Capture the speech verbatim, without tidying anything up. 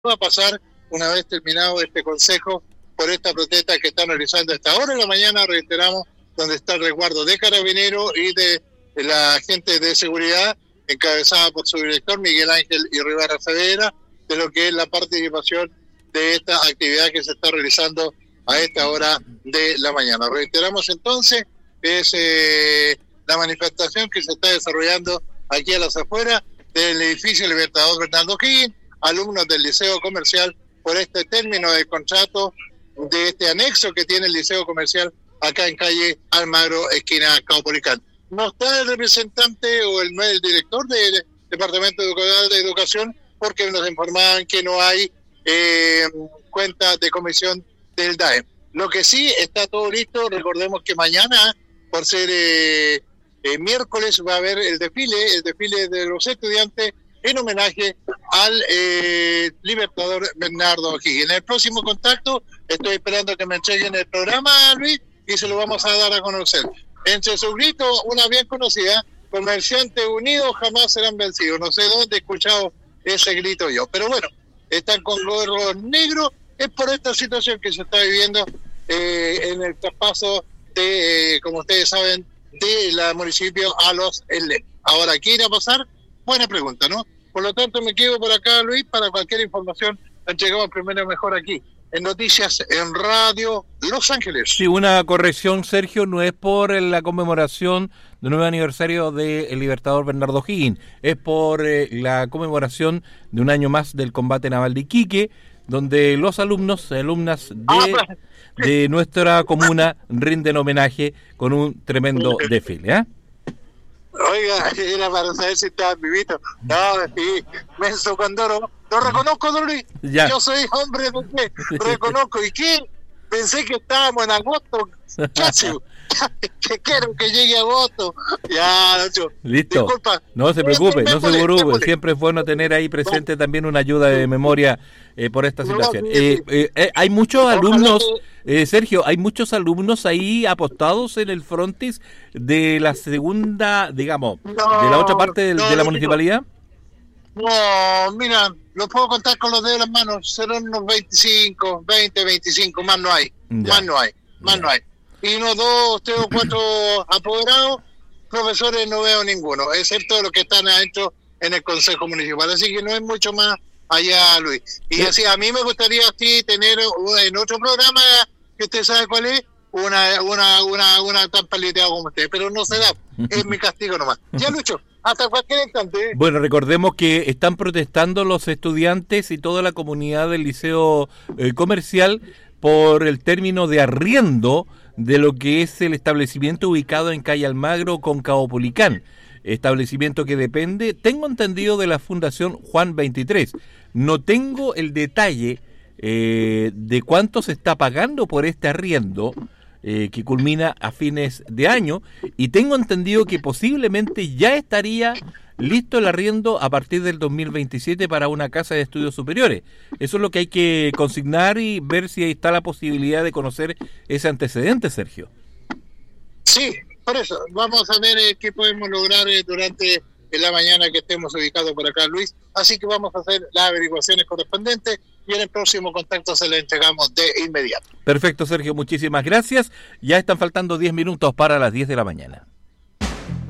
va a pasar una vez terminado este consejo por esta protesta que están realizando a esta hora de la mañana, reiteramos, donde está el resguardo de Carabineros y de, de la gente de seguridad, encabezada por su director Miguel Ángel Irribarra Saavedra, de lo que es la participación de esta actividad que se está realizando a esta hora de la mañana. Reiteramos entonces, es eh, la manifestación que se está desarrollando aquí a las afueras del edificio Libertador Bernardo O'Higgins, alumnos del Liceo Comercial, por este término del contrato de este anexo que tiene el Liceo Comercial acá en calle Almagro, esquina Caupolicán. No está el representante o el, el director del Departamento de Educación, porque nos informaban que no hay eh, cuenta de comisión del D A E. Lo que sí está todo listo, recordemos que mañana, por ser eh, eh, miércoles, va a haber el desfile, el desfile de los estudiantes en homenaje al eh, Libertador Bernardo O'Higgins. En el próximo contacto estoy esperando que me entreguen el programa, Luis, y se lo vamos a dar a conocer. Entre sus gritos, una bien conocida, comerciantes unidos jamás serán vencidos. No sé dónde he escuchado ese grito yo, pero bueno, están con gorros negros, es por esta situación que se está viviendo eh, en el traspaso de, eh, como ustedes saben, de la municipio a los L E M. Ahora, ¿qué irá a pasar? Buena pregunta, ¿no? Por lo tanto, me quedo por acá, Luis, para cualquier información la entregamos primero mejor aquí, en Noticias en Radio Los Ángeles. Sí, una corrección, Sergio, no es por la conmemoración del nuevo aniversario del Libertador Bernardo O'Higgins, es por eh, la conmemoración de un año más del combate naval de Iquique, donde los alumnos y alumnas de, ah, de nuestra comuna rinden homenaje con un tremendo desfile, ¿eh? Oiga, era para saber si estaba vivito. No, sí, menso Condoro. Lo reconozco, don Luis. Ya. Yo soy hombre de qué, reconozco. ¿Y qué? Pensé que estábamos en agosto. Casi. Que quiero que llegue agosto. Ya, Nacho. Listo. Disculpa. No se preocupe, no se preocupe. Siempre es bueno tener ahí presente también una ayuda de memoria eh, por esta situación. Eh, eh, eh, hay muchos alumnos, eh, Sergio, hay muchos alumnos ahí apostados en el frontis de la segunda, digamos, no, de la otra parte de, no, de la municipalidad. No, mira, lo puedo contar con los dedos de las manos. Serán unos veinticinco, veinte, veinticinco, más no hay. Ya. Más no hay, más ya. no hay. Y unos dos, tres o cuatro apoderados, profesores no veo ninguno, excepto los que están adentro en el Consejo Municipal. Así que no es mucho más allá, Luis. Y ¿sí? Así, a mí me gustaría así tener en otro programa, que usted sabe cuál es, una una una una tan paleteada como usted, pero no se da, es mi castigo nomás. Ya, Lucho, hasta cualquier instante. Bueno, recordemos que están protestando los estudiantes y toda la comunidad del Liceo eh, Comercial por el término de arriendo de lo que es el establecimiento ubicado en calle Almagro con Caupolicán, establecimiento que depende, tengo entendido, de la Fundación Juan veintitrés. No tengo el detalle eh, de cuánto se está pagando por este arriendo, eh, que culmina a fines de año, y tengo entendido que posiblemente ya estaría listo el arriendo a partir del dos mil veintisiete para una casa de estudios superiores. Eso es lo que hay que consignar y ver si ahí está la posibilidad de conocer ese antecedente, Sergio. Sí, por eso, vamos a ver eh, qué podemos lograr eh, durante la mañana que estemos ubicados por acá, Luis. Así que vamos a hacer las averiguaciones correspondientes y en el próximo contacto se le entregamos de inmediato. Perfecto, Sergio, muchísimas gracias. Ya están faltando diez minutos para las diez de la mañana.